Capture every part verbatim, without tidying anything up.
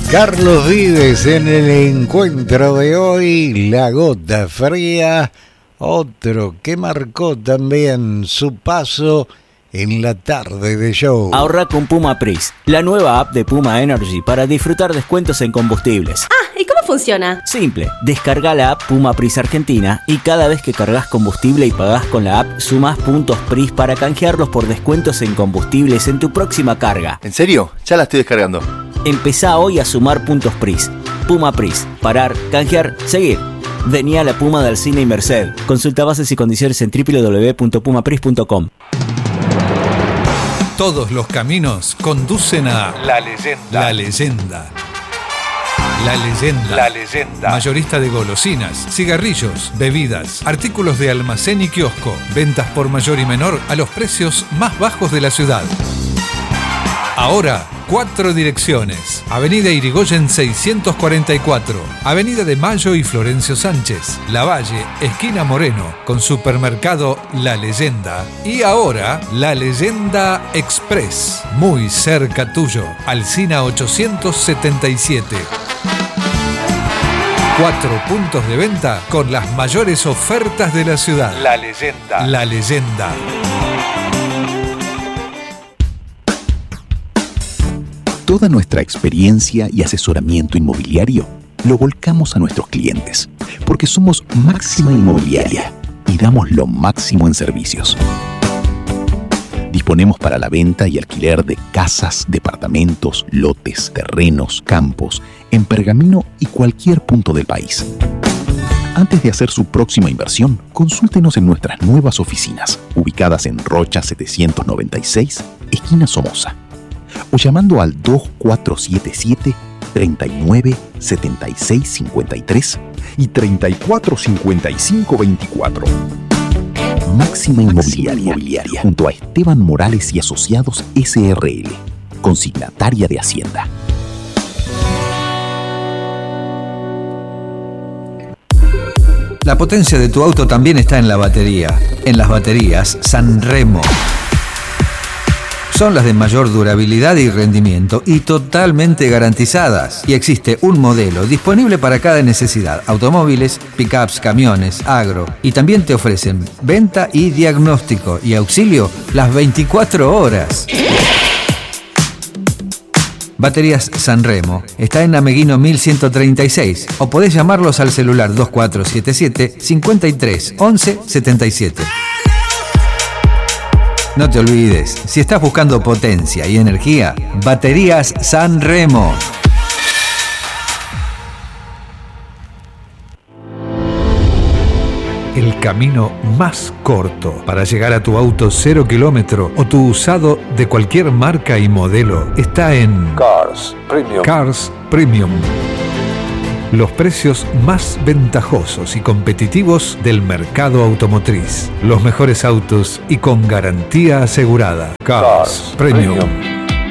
Carlos Vives en el encuentro de hoy, La Gota Fría, otro que marcó también su paso en la tarde de show. Ahorra con Puma Pris, la nueva app de Puma Energy para disfrutar descuentos en combustibles. Ah, ¿y cómo funciona? Simple, descarga la app Puma Pris Argentina y cada vez que cargas combustible y pagás con la app, sumás puntos Pris para canjearlos por descuentos en combustibles en tu próxima carga. ¿En serio? Ya la estoy descargando. Empezá hoy a sumar puntos Pris. Puma Pris, parar, canjear, seguir. Vení a la Puma de Alsina y Merced. Consulta bases y condiciones en doble u doble u doble u punto puma pris punto com. Todos los caminos conducen a La Leyenda. La Leyenda. La Leyenda. La Leyenda. Mayorista de golosinas, cigarrillos, bebidas, artículos de almacén y kiosco. Ventas por mayor y menor a los precios más bajos de la ciudad. Ahora, cuatro direcciones. Avenida Irigoyen seiscientos cuarenta y cuatro, Avenida de Mayo y Florencio Sánchez, Lavalle, esquina Moreno, con supermercado La Leyenda. Y ahora, La Leyenda Express, muy cerca tuyo, Alsina ochocientos setenta y siete. Cuatro puntos de venta con las mayores ofertas de la ciudad. La Leyenda. La Leyenda. Toda nuestra experiencia y asesoramiento inmobiliario lo volcamos a nuestros clientes, porque somos Máxima Inmobiliaria y damos lo máximo en servicios. Disponemos para la venta y alquiler de casas, departamentos, lotes, terrenos, campos, en Pergamino y cualquier punto del país. Antes de hacer su próxima inversión, consúltenos en nuestras nuevas oficinas, ubicadas en Rocha setecientos noventa y seis, esquina Somoza, o llamando al dos cuatro siete siete, tres nueve, siete seis cinco tres y treinta y cuatro cincuenta y cinco veinticuatro. Máxima Inmobiliaria, Inmobiliaria, junto a Esteban Morales y Asociados S R L, consignataria de Hacienda. La potencia de tu auto también está en la batería. En las baterías Sanremo. Son las de mayor durabilidad y rendimiento y totalmente garantizadas. Y existe un modelo disponible para cada necesidad. Automóviles, pickups, camiones, agro. Y también te ofrecen venta y diagnóstico y auxilio las veinticuatro horas. Baterías Sanremo. Está en Ameguino mil ciento treinta y seis. O podés llamarlos al celular dos cuatro siete siete, cinco tres, once setenta y siete. No te olvides, si estás buscando potencia y energía, Baterías Sanremo. El camino más corto para llegar a tu auto cero kilómetro o tu usado de cualquier marca y modelo está en Cars Premium. Cars Premium. Los precios más ventajosos y competitivos del mercado automotriz. Los mejores autos y con garantía asegurada. Cars, Cars Premium. Premium.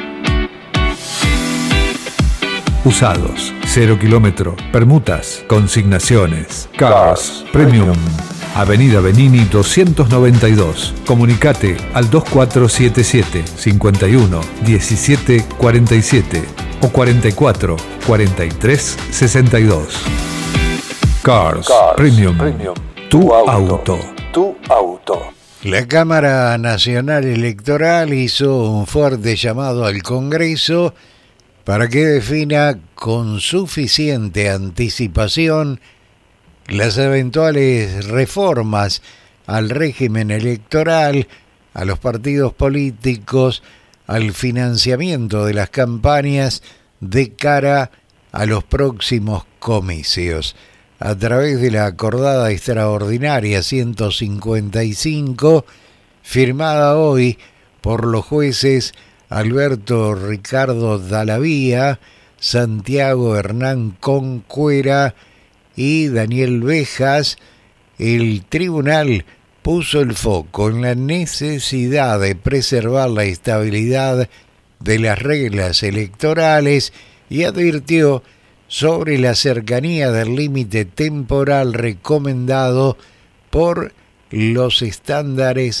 Usados, cero kilómetro, permutas, consignaciones. Cars, Cars Premium. Premium. Avenida Benini doscientos noventa y dos. Comunicate al dos cuatro siete siete, cinco uno, diecisiete cuarenta y siete o cuarenta y cuatro, cuarenta y tres, sesenta y dos. Cars, Cars Premium. Premium. Tu, tu auto. auto. Tu auto. La Cámara Nacional Electoral hizo un fuerte llamado al Congreso para que defina con suficiente anticipación las eventuales reformas al régimen electoral, a los partidos políticos, al financiamiento de las campañas de cara a los próximos comicios. A través de la acordada extraordinaria ciento cincuenta y cinco, firmada hoy por los jueces Alberto Ricardo Dallavía, Santiago Hernán Concuera y Daniel Bejas, el tribunal puso el foco en la necesidad de preservar la estabilidad de las reglas electorales y advirtió sobre la cercanía del límite temporal recomendado por los estándares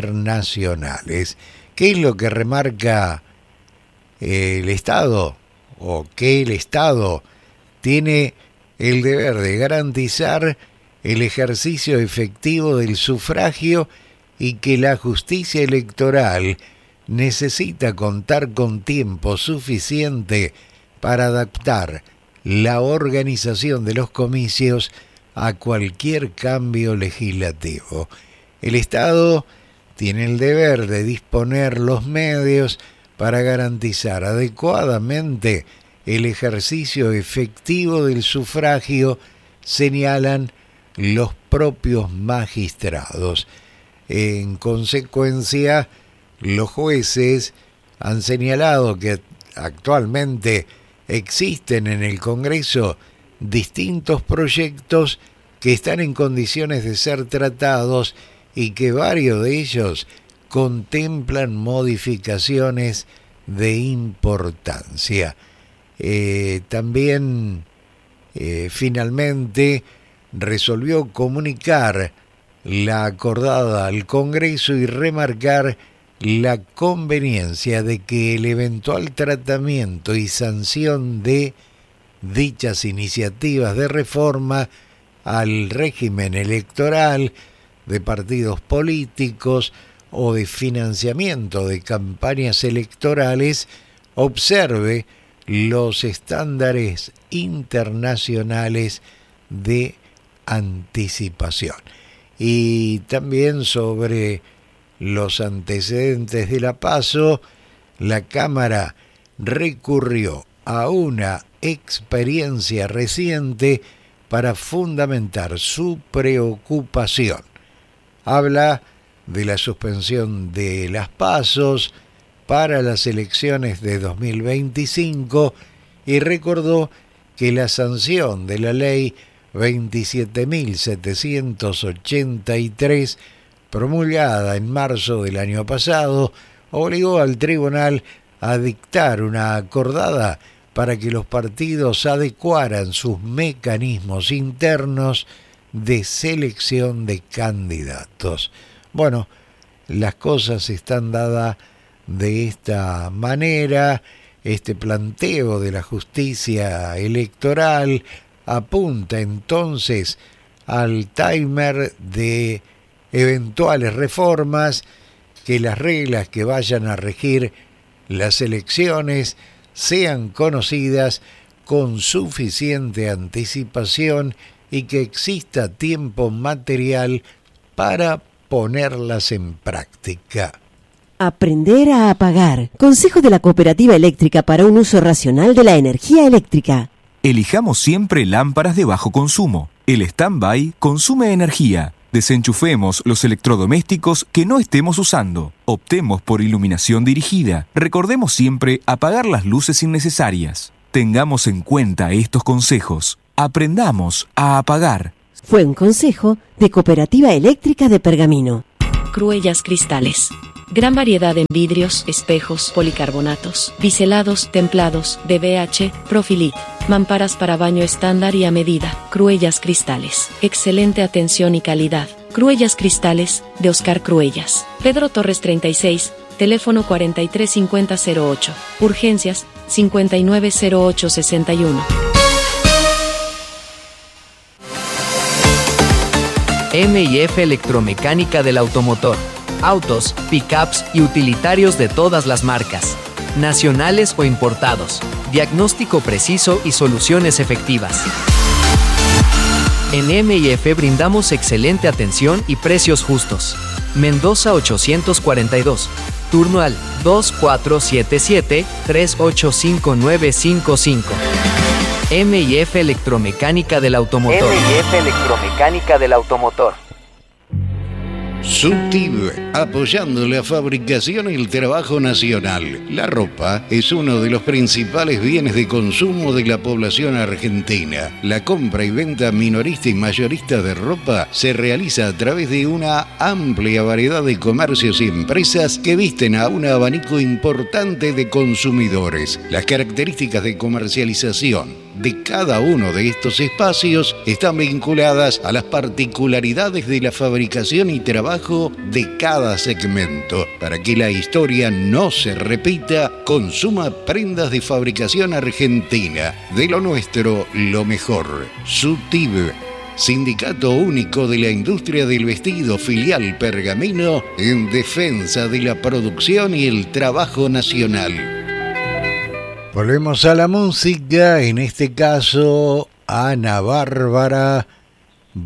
internacionales. ¿Qué es lo que remarca el Estado o que el Estado tiene el deber de garantizar el ejercicio efectivo del sufragio y que la justicia electoral necesita contar con tiempo suficiente para adaptar la organización de los comicios a cualquier cambio legislativo. El Estado tiene el deber de disponer los medios para garantizar adecuadamente el ejercicio efectivo del sufragio, señalan los propios magistrados. En consecuencia, los jueces han señalado que actualmente existen en el Congreso distintos proyectos que están en condiciones de ser tratados y que varios de ellos contemplan modificaciones de importancia. Eh, también eh, finalmente resolvió comunicar la acordada al Congreso y remarcar la conveniencia de que el eventual tratamiento y sanción de dichas iniciativas de reforma al régimen electoral, de partidos políticos o de financiamiento de campañas electorales observe los estándares internacionales de anticipación. Y también sobre los antecedentes de la PASO, la Cámara recurrió a una experiencia reciente para fundamentar su preocupación. Habla de la suspensión de las PASOs para las elecciones de dos mil veinticinco y recordó que la sanción de la ley veintisiete mil setecientos ochenta y tres, promulgada en marzo del año pasado, obligó al tribunal a dictar una acordada para que los partidos adecuaran sus mecanismos internos de selección de candidatos. Bueno, las cosas están dadas de esta manera. Este planteo de la justicia electoral apunta entonces al timer de eventuales reformas, que las reglas que vayan a regir las elecciones sean conocidas con suficiente anticipación y que exista tiempo material para ponerlas en práctica. Aprender a apagar. Consejo de la Cooperativa Eléctrica para un uso racional de la energía eléctrica. Elijamos siempre lámparas de bajo consumo. El stand-by consume energía. Desenchufemos los electrodomésticos que no estemos usando. Optemos por iluminación dirigida. Recordemos siempre apagar las luces innecesarias. Tengamos en cuenta estos consejos. Aprendamos a apagar. Fue un consejo de Cooperativa Eléctrica de Pergamino. Cruellas Cristales. Gran variedad en vidrios, espejos, policarbonatos, biselados, templados, D B H, Profilit, mamparas para baño estándar y a medida. Cruellas Cristales. Excelente atención y calidad. Cruellas Cristales, de Oscar Cruellas. Pedro Torres treinta y seis, teléfono cuarenta y tres cincuenta cero ocho. Urgencias, cincuenta y nueve cero ocho sesenta y uno. M y F Electromecánica del Automotor. Autos, pickups y utilitarios de todas las marcas, nacionales o importados. Diagnóstico preciso y soluciones efectivas. En M y F brindamos excelente atención y precios justos. Mendoza ochocientos cuarenta y dos. Turno al dos cuatro siete siete, tres ocho cinco nueve cinco cinco. M y F Electromecánica del Automotor. M y F Electromecánica del Automotor. SUTIB, apoyando la fabricación y el trabajo nacional. La ropa es uno de los principales bienes de consumo de la población argentina. La compra y venta minorista y mayorista de ropa se realiza a través de una amplia variedad de comercios y empresas que visten a un abanico importante de consumidores. Las características de comercialización, de cada uno de estos espacios están vinculadas a las particularidades de la fabricación y trabajo de cada segmento. Para que la historia no se repita, consuma prendas de fabricación argentina. De lo nuestro, lo mejor. SUTIB, Sindicato Único de la Industria del Vestido, filial Pergamino, en defensa de la producción y el trabajo nacional. Volvemos a la música, en este caso Ana Bárbara